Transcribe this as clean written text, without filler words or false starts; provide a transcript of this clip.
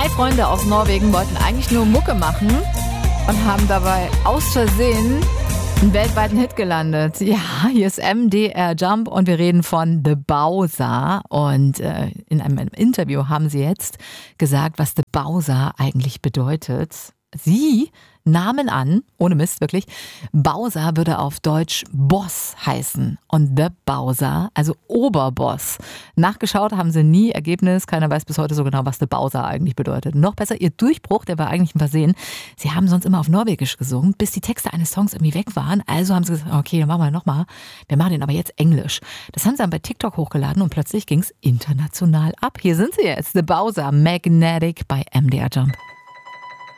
Zwei Freunde aus Norwegen wollten eigentlich nur Mucke machen und haben dabei aus Versehen einen weltweiten Hit gelandet. Ja, hier ist MDR Jump und wir reden von The Bowser. Und in einem Interview haben sie jetzt gesagt, was The Bowser eigentlich bedeutet. Sie nahmen an, ohne Mist wirklich, Bowser würde auf Deutsch Boss heißen und The Bowser, also Oberboss. Nachgeschaut haben sie nie, Ergebnis, keiner weiß bis heute so genau, was The Bowser eigentlich bedeutet. Noch besser, ihr Durchbruch, der war eigentlich ein Versehen. Sie haben sonst immer auf Norwegisch gesungen, bis die Texte eines Songs irgendwie weg waren. Also haben sie gesagt, okay, dann machen wir nochmal. Wir machen den aber jetzt Englisch. Das haben sie dann bei TikTok hochgeladen und plötzlich ging es international ab. Hier sind sie jetzt, The Bowser, Magnetic bei MDR Jump.